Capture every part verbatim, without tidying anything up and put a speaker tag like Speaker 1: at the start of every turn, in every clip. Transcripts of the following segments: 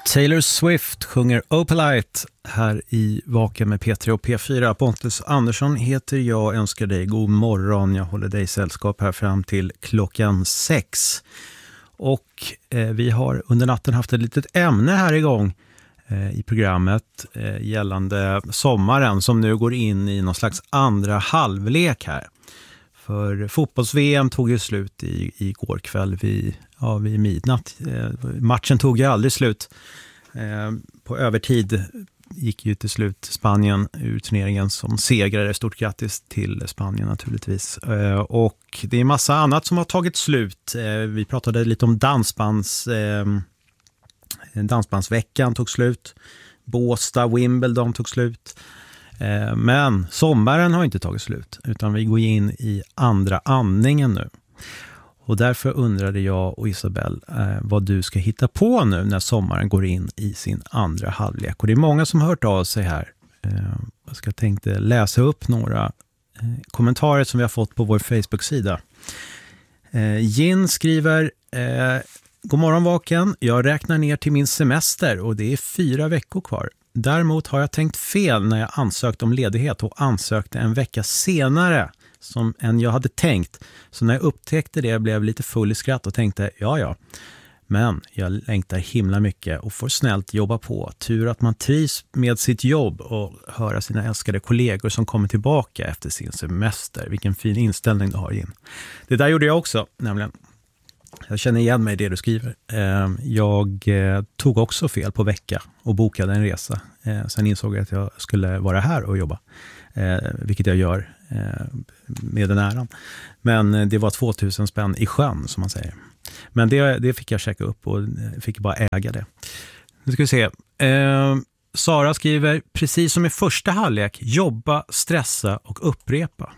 Speaker 1: Taylor Swift sjunger Opalite här i Vaken med P tre och P fyra. Pontus Andersson heter jag, önskar dig god morgon. Jag håller dig sällskap här fram till klockan sex. Och eh, vi har under natten haft ett litet ämne här igång eh, i programmet eh, gällande sommaren som nu går in i någon slags andra halvlek här. För fotbolls-V M tog ju slut i, i går kväll vid, ja, vid midnatt. Eh, matchen tog ju aldrig slut. Eh, på övertid gick ju till slut Spanien ur turneringen som segrare. Stort grattis till Spanien naturligtvis. Eh, och det är massa annat som har tagit slut. Eh, vi pratade lite om dansbands, eh, dansbandsveckan tog slut. Båstad, Wimbledon tog slut. Men sommaren har inte tagit slut utan vi går in i andra andningen nu. Och därför undrade jag och Isabel eh, vad du ska hitta på nu när sommaren går in i sin andra halvlek. Och det är många som har hört av sig här. Eh, jag ska tänkte läsa upp några eh, kommentarer som vi har fått på vår Facebook-sida. Eh, Jin skriver: eh, God morgon Vaken, jag räknar ner till min semester och det är fyra veckor kvar. Däremot har jag tänkt fel när jag ansökt om ledighet och ansökte en vecka senare som än jag hade tänkt. Så när jag upptäckte det blev jag lite full i skratt och tänkte, ja ja. Men jag längtar himla mycket och får snällt jobba på. Tur att man trivs med sitt jobb och höra sina älskade kollegor som kommer tillbaka efter sin semester. Vilken fin inställning du har in. Det där gjorde jag också, nämligen. Jag känner igen mig i det du skriver. Jag tog också fel på vecka och bokade en resa. Sen insåg jag att jag skulle vara här och jobba. Vilket jag gör med den äran. Men det var tvåtusen spänn i sjön som man säger. Men det, det fick jag checka upp och fick bara äga det. Nu ska vi se. Sara skriver: precis som i första halvlek, jobba, stressa och upprepa.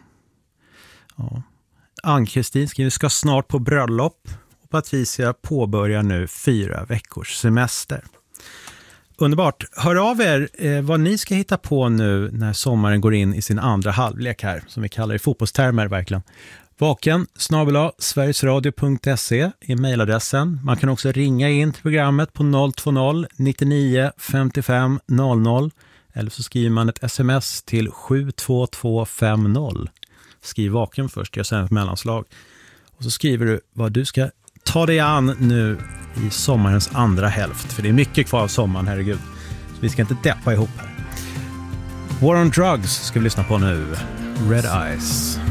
Speaker 1: Ja. Ann-Kristin skriver: ska snart på bröllop. Patricia påbörjar nu fyra veckors semester. Underbart. Hör av er eh, vad ni ska hitta på nu när sommaren går in i sin andra halvlek här, som vi kallar det i fotbollstermer verkligen. Vaken snabel-a sverigesradio punkt se är mejladressen. Man kan också ringa in till programmet på noll två noll nittionio femtiofem noll noll eller så skriver man ett sms till sju två två fem noll. Skriv Vaken först, jag sänder ett mellanslag. Och så skriver du vad du ska ta dig an nu i sommarens andra hälft. För det är mycket kvar av sommaren, herregud. Så vi ska inte deppa ihop här. War on Drugs ska vi lyssna på nu. Red Eyes.